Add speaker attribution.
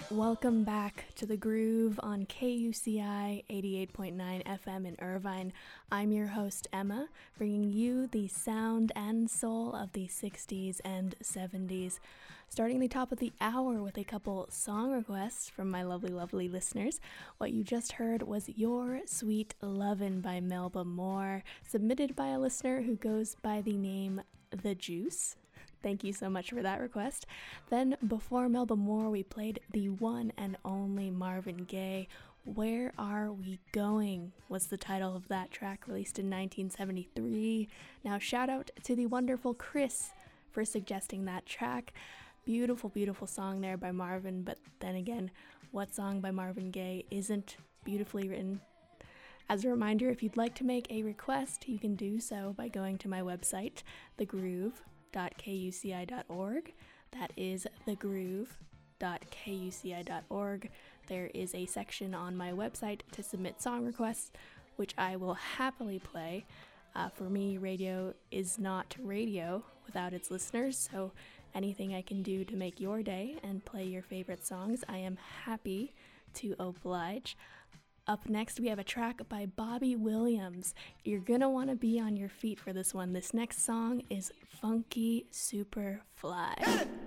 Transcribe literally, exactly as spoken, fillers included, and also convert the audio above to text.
Speaker 1: Welcome back to The Groove on K U C I eighty-eight point nine F M in Irvine. I'm your host, Emma, bringing you the sound and soul of the sixties and seventies. Starting the top of the hour with a couple song requests from my lovely, lovely listeners. What you just heard was Your Sweet Lovin' by Melba Moore, submitted by a listener who goes by the name The Juice. Thank you so much for that request. Then, before Melba Moore, we played the one and only Marvin Gaye. Where Are We Going was the title of that track, released in nineteen seventy-three. Now, shout out to the wonderful Chris for suggesting that track. Beautiful, beautiful song there by Marvin, but then again, what song by Marvin Gaye isn't beautifully written? As a reminder, if you'd like to make a request, you can do so by going to my website, the groove dot k u c i dot org. That is the groove dot k u c i dot org. There is a section on my website to submit song requests, which I will happily play. Uh, for me, radio is not radio without its listeners, so anything I can do to make your day and play your favorite songs, I am happy to oblige. Up next, we have a track by Bobby Williams. You're gonna want to be on your feet for this one. This next song is Funky Super Fly.